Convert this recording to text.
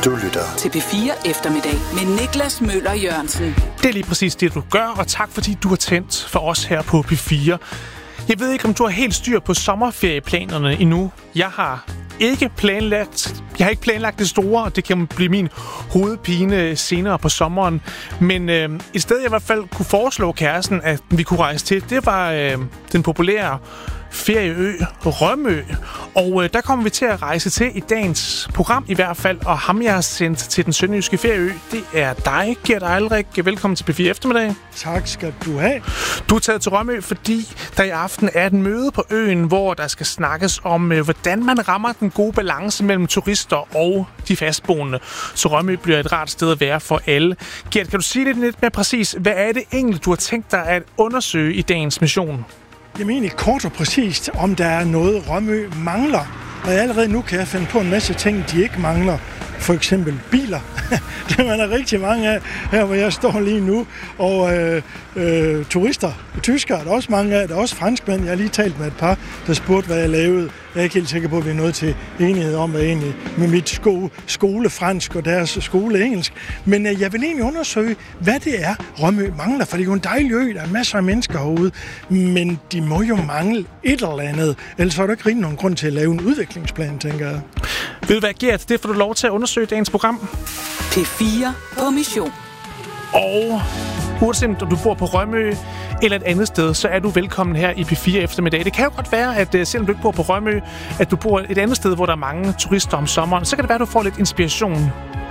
Du lytter til P4 Eftermiddag med Niklas Møller Jørgensen. Det er lige præcis det, du gør, og tak fordi du har tændt for os her på P4. Jeg ved ikke, om du har helt styr på sommerferieplanerne endnu. Jeg har ikke planlagt det store, og det kan blive min hovedpine senere på sommeren. Men et sted, jeg i hvert fald kunne foreslå kæresten, at vi kunne rejse til, det var den populære ferieø Rømø. Og der kommer vi til at rejse til i dagens program i hvert fald. Og ham, jeg har sendt til den sønderjyske ferieø, det er dig, Gert Eilrik. Velkommen til P4 Eftermiddag. Tak skal du have. Du er taget til Rømø, fordi der i aften er et møde på øen, hvor der skal snakkes om, hvordan man rammer den gode balance mellem turister og de fastboende. Så Rømø bliver et rart sted at være for alle. Gert, kan du sige lidt mere præcis, hvad er det egentlig, du har tænkt dig at undersøge i dagens mission? Jeg mener kort og præcist, om der er noget Rømø mangler. Og allerede nu kan jeg finde på en masse ting, de ikke mangler. For eksempel biler. Det er der rigtig mange af, her hvor jeg står lige nu. Og turister, tyskere er der også mange af. Der er også franskmænd. Jeg har lige talt med et par, der spurgte, hvad jeg lavede. Jeg er ikke helt sikker på, at vi er nået til enighed om, hvad egentlig med mit skolefransk og deres skoleengelsk. Men jeg vil egentlig undersøge, hvad det er, Rømø mangler. For det er jo en dejlig ø, der er masser af mennesker herude. Men de må jo mangle et eller andet. Ellers er der ikke rigtig nogen grund til at lave en udviklingsplan, tænker jeg. Ved du hvad, Gert? Det får du lov til at undersøge dagens program. P4 på mission. Og uanset om du bor på Rømø eller et andet sted, så er du velkommen her i P4 Eftermiddag. Det kan jo godt være, at selvom du ikke bor på Rømø, at du bor et andet sted, hvor der er mange turister om sommeren, så kan det være, at du får lidt inspiration